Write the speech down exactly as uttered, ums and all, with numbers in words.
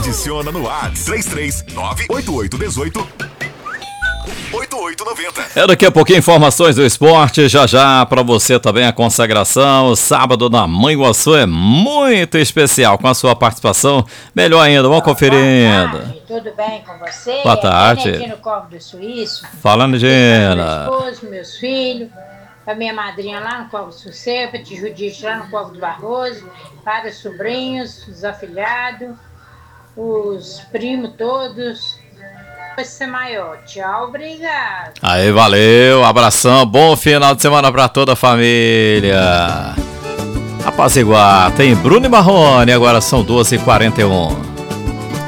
adiciona no WhatsApp três três nove oito oito um oito oito oito nove zero. É daqui a pouquinho informações do esporte, já já para você também a consagração. O sábado na Manhuaçu é muito especial com a sua participação. Melhor ainda, vamos conferindo. Boa tarde, tudo bem com você? Boa tarde. É aqui no Corvo do Suíço. Falando, Gina. Meu esposo, meus filhos, a minha madrinha lá no Corvo do Sucesso, para Tio Judite lá no Corvo do Barroso, para os sobrinhos, os afilhados, os primos todos. Ser maior. Tchau, obrigado. Aí, valeu, abração, bom final de semana pra toda a família. Apaziguar, tem Bruno e Marrone, agora são doze e quarenta e um.